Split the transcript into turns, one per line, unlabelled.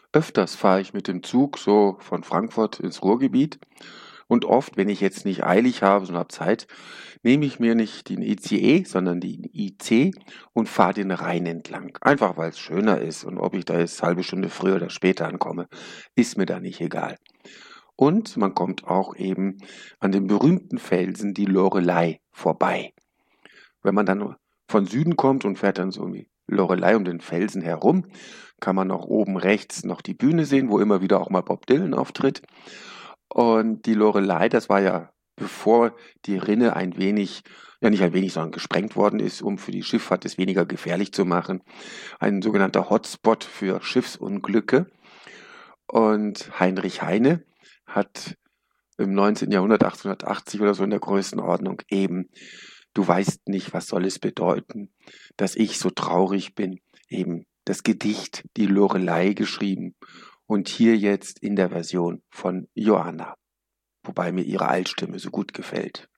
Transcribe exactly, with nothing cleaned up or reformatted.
Öfters fahre ich mit dem Zug so von Frankfurt ins Ruhrgebiet und oft, wenn ich jetzt nicht eilig habe, sondern habe Zeit, nehme ich mir nicht den I C E, sondern den I C und fahre den Rhein entlang. Einfach weil es schöner ist und ob ich da jetzt eine halbe Stunde früher oder später ankomme, ist mir da nicht egal. Und man kommt auch eben an den berühmten Felsen, die Loreley, vorbei. Wenn man dann von Süden kommt und fährt dann so um die Loreley um den Felsen herum, kann man auch oben rechts noch die Bühne sehen, wo immer wieder auch mal Bob Dylan auftritt. Und die Loreley, das war ja bevor die Rinne ein wenig, ja nicht ein wenig, sondern gesprengt worden ist, um für die Schifffahrt es weniger gefährlich zu machen, ein sogenannter Hotspot für Schiffsunglücke. Und Heinrich Heine hat im neunzehnten Jahrhundert, achtzehnhundertachtzig oder so in der Größenordnung eben, du weißt nicht, was soll es bedeuten, dass ich so traurig bin, eben das Gedicht Die Loreley geschrieben und hier jetzt in der Version von Johanna, wobei mir ihre Altstimme so gut gefällt.